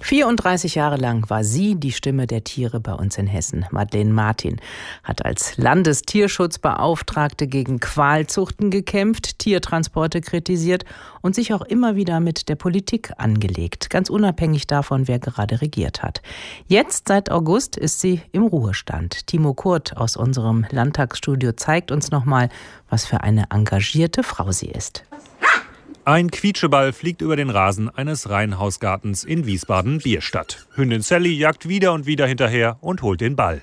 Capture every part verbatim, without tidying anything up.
vierunddreißig Jahre lang war sie die Stimme der Tiere bei uns in Hessen. Madeleine Martin hat als Landestierschutzbeauftragte gegen Qualzuchten gekämpft, Tiertransporte kritisiert und sich auch immer wieder mit der Politik angelegt, ganz unabhängig davon, wer gerade regiert hat. Jetzt, seit August, ist sie im Ruhestand. Timo Kurt aus unserem Landtagsstudio zeigt uns nochmal, was für eine engagierte Frau sie ist. Ein Quietscheball fliegt über den Rasen eines Reihenhausgartens in Wiesbaden-Bierstadt. Hündin Sally jagt wieder und wieder hinterher und holt den Ball.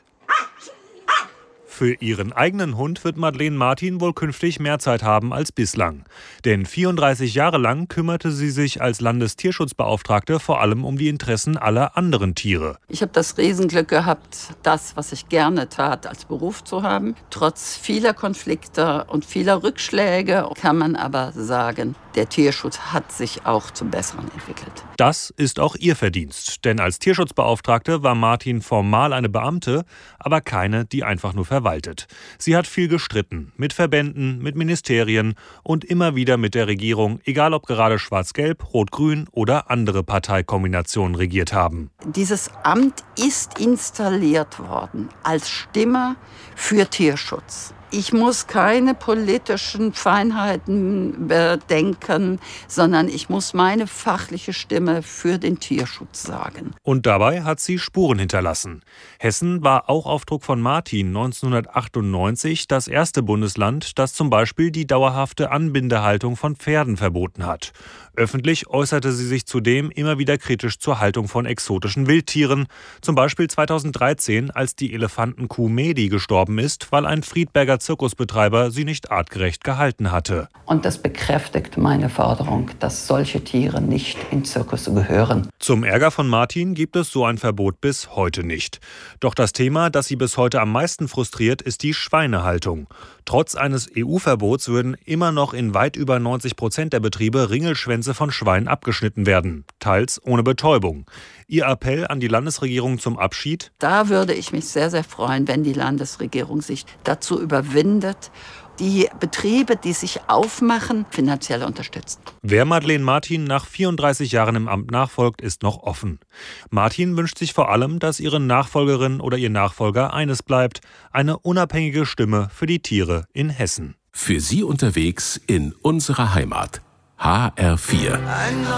Für ihren eigenen Hund wird Madeleine Martin wohl künftig mehr Zeit haben als bislang. Denn vierunddreißig Jahre lang kümmerte sie sich als Landestierschutzbeauftragte vor allem um die Interessen aller anderen Tiere. Ich habe das Riesenglück gehabt, das, was ich gerne tat, als Beruf zu haben. Trotz vieler Konflikte und vieler Rückschläge kann man aber sagen, der Tierschutz hat sich auch zum Besseren entwickelt. Das ist auch ihr Verdienst. Denn als Tierschutzbeauftragte war Martin formal eine Beamte, aber keine, die einfach nur verwaltet. Sie hat viel gestritten. Mit Verbänden, mit Ministerien und immer wieder mit der Regierung, egal ob gerade Schwarz-Gelb, Rot-Grün oder andere Parteikombinationen regiert haben. Dieses Amt ist installiert worden als Stimme für Tierschutz. Ich muss keine politischen Feinheiten bedenken, sondern ich muss meine fachliche Stimme für den Tierschutz sagen. Und dabei hat sie Spuren hinterlassen. Hessen war auch auf Druck von Martin neunzehnhundertachtundneunzig das erste Bundesland, das zum Beispiel die dauerhafte Anbindehaltung von Pferden verboten hat. Öffentlich äußerte sie sich zudem immer wieder kritisch zur Haltung von exotischen Wildtieren. Zum Beispiel zweitausenddreizehn, als die Elefantenkuh Medi gestorben ist, weil ein Friedberger Zirkusbetreiber sie nicht artgerecht gehalten hatte. Und das bekräftigt meine Forderung, dass solche Tiere nicht in Zirkusse gehören. Zum Ärger von Martin gibt es so ein Verbot bis heute nicht. Doch das Thema, das sie bis heute am meisten frustriert, ist die Schweinehaltung. Trotz eines E U-Verbots würden immer noch in weit über neunzig Prozent der Betriebe Ringelschwänze von Schweinen abgeschnitten werden, teils ohne Betäubung. Ihr Appell an die Landesregierung zum Abschied? Da würde ich mich sehr, sehr freuen, wenn die Landesregierung sich dazu überwindet, die Betriebe, die sich aufmachen, finanziell unterstützen. Wer Madeleine Martin nach vierunddreißig Jahren im Amt nachfolgt, ist noch offen. Martin wünscht sich vor allem, dass ihre Nachfolgerin oder ihr Nachfolger eines bleibt: eine unabhängige Stimme für die Tiere in Hessen. Für Sie unterwegs in unserer Heimat. H R vier.